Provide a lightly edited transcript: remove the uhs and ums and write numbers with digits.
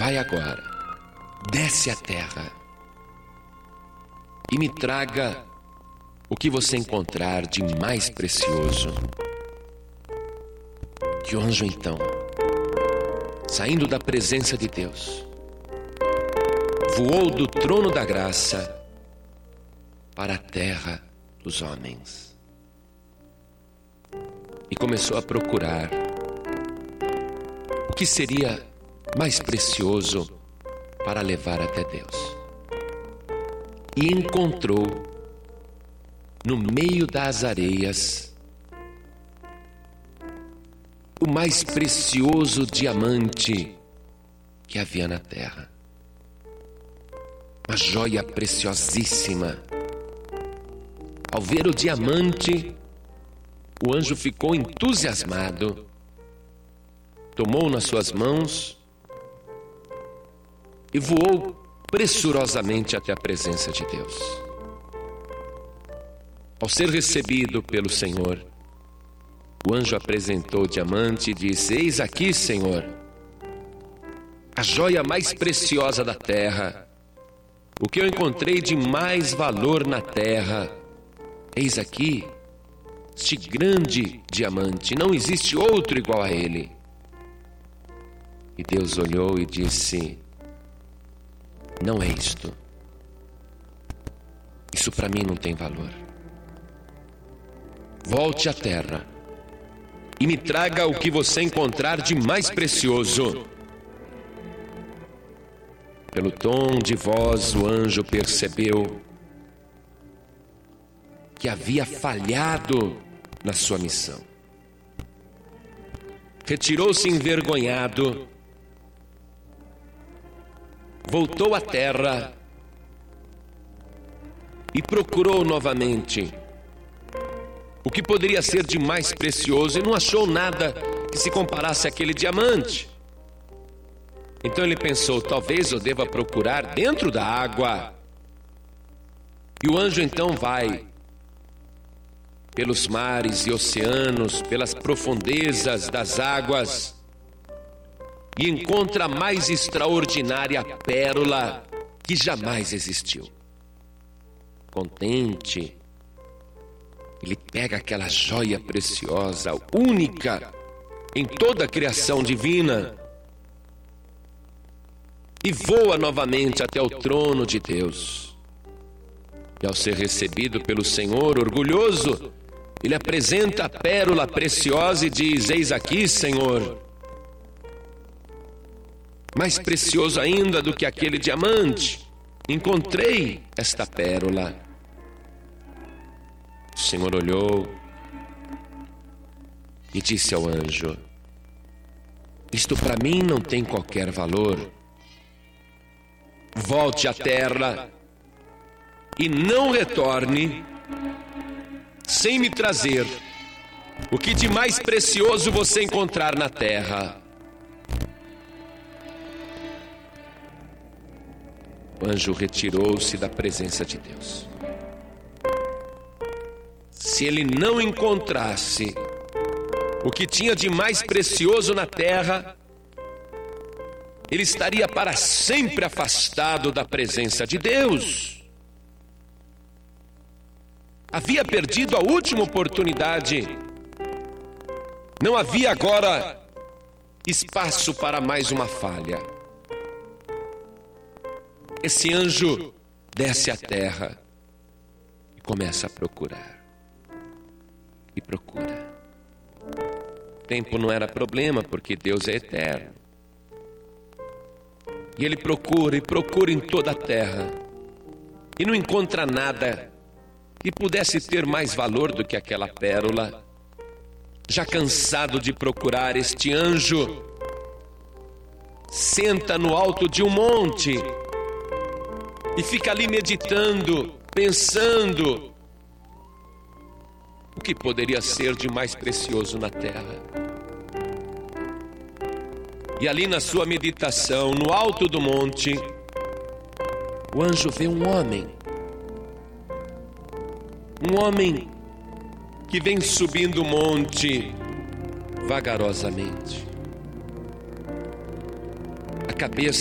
vai agora, desce à terra e me traga o que você encontrar de mais precioso. Que o anjo então, saindo da presença de Deus, voou do trono da graça para a terra dos homens e começou a procurar o que seria mais precioso para levar até Deus. E encontrou no meio das areias o mais precioso diamante que havia na terra. Uma joia preciosíssima. Ao ver o diamante, o anjo ficou entusiasmado, tomou nas suas mãos e voou pressurosamente até a presença de Deus. Ao ser recebido pelo Senhor, o anjo apresentou o diamante e disse: eis aqui, Senhor, a joia mais preciosa da terra, o que eu encontrei de mais valor na terra. Eis aqui este grande diamante, não existe outro igual a ele. E Deus olhou e disse: não é isto. Isso para mim não tem valor. Volte à terra e me traga o que você encontrar de mais precioso. Pelo tom de voz, o anjo percebeu que havia falhado na sua missão. Retirou-se envergonhado, voltou à terra e procurou novamente o que poderia ser de mais precioso e não achou nada que se comparasse àquele diamante. Então ele pensou: talvez eu deva procurar dentro da água. E o anjo então vai pelos mares e oceanos, pelas profundezas das águas, e encontra a mais extraordinária pérola que jamais existiu. Contente, ele pega aquela joia preciosa, única em toda a criação divina, e voa novamente até o trono de Deus. E ao ser recebido pelo Senhor, orgulhoso, ele apresenta a pérola preciosa e diz: eis aqui, Senhor, mais precioso ainda do que aquele diamante, encontrei esta pérola. O Senhor olhou e disse ao anjo: isto para mim não tem qualquer valor. Volte à terra e não retorne sem me trazer o que de mais precioso você encontrar na terra. O anjo retirou-se da presença de Deus. Se ele não encontrasse o que tinha de mais precioso na terra, ele estaria para sempre afastado da presença de Deus. Havia perdido a última oportunidade. Não havia agora espaço para mais uma falha. Esse anjo desce à terra e começa a procurar. E procura. O tempo não era problema, porque Deus é eterno. E ele procura e procura em toda a terra e não encontra nada que pudesse ter mais valor do que aquela pérola. Já cansado de procurar, este anjo senta no alto de um monte e fica ali meditando, pensando o que poderia ser de mais precioso na terra. E ali na sua meditação, no alto do monte, o anjo vê um homem que vem subindo o monte vagarosamente. A cabeça